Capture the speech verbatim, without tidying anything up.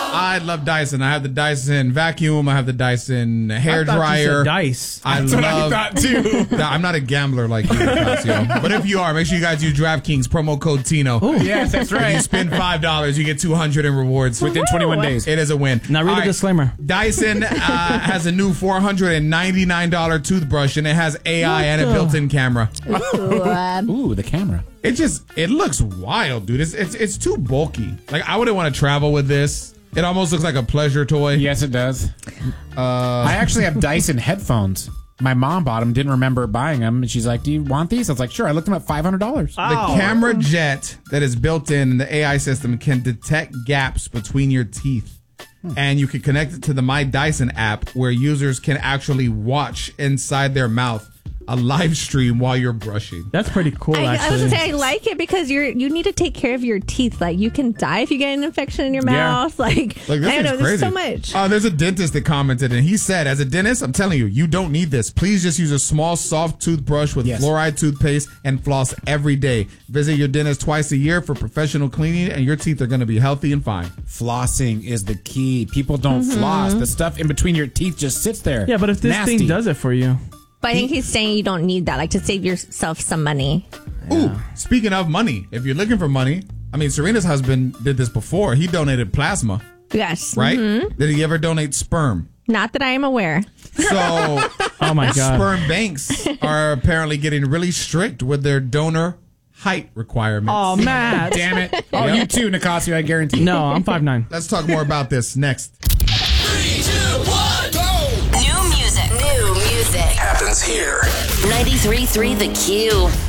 I love Dyson. I have the Dyson vacuum. I have the Dyson hair I thought dryer. you said dice. I That's love. what I thought too. I'm not a gambler like you, Casio. But if you are, make sure you guys use DraftKings promo code Tino. Yes, that's If you right. spend five dollars, you get two hundred in rewards Within twenty-one days. It is a win. Now read All the right. disclaimer. Dyson uh, has a new four hundred ninety-nine dollars toothbrush, and it has A I and a the- built-in camera. Ooh, um, Ooh, the camera. It just it looks wild, dude. It's it's it's too bulky. Like I wouldn't want to travel with this. It almost looks like a pleasure toy. Yes, it does. Uh, I actually have Dyson headphones. My mom bought them, didn't remember buying them, and she's like, "Do you want these?" I was like, "Sure." I looked them up, five hundred dollars. The camera jet that is built in the A I system can detect gaps between your teeth. Hmm. And you can connect it to the My Dyson app where users can actually watch inside their mouth a live stream while you're brushing. That's pretty cool, I, I actually. was gonna say I like it because you're you need to take care of your teeth. Like you can die if you get an infection in your Yeah. mouth. Like, Like, this I don't is know, crazy. there's so much. Uh, there's a dentist that commented, and he said, as a dentist, I'm telling you, you don't need this. Please just use a small, soft toothbrush with Yes. fluoride toothpaste and floss every day. Visit your dentist twice a year for professional cleaning, and your teeth are going to be healthy and fine. Flossing is the key. People don't Mm-hmm. floss. The stuff in between your teeth just sits there. Yeah, but if this Nasty. thing does it for you. But I think he's saying you don't need that, like to save yourself some money. Ooh, speaking of money, if you're looking for money, I mean, Serena's husband did this before. He donated plasma, Yes. right? Mhm. Did he ever donate sperm? Not that I am aware. So Oh my god. sperm banks are apparently getting really strict with their donor height requirements. Oh, Matt. Damn it. Oh, Yep. you too, Nicasio, I guarantee. No, I'm five nine. Let's talk more about this next. Three, two, one, go! New music. New music. Happens here. ninety-three point three The Q.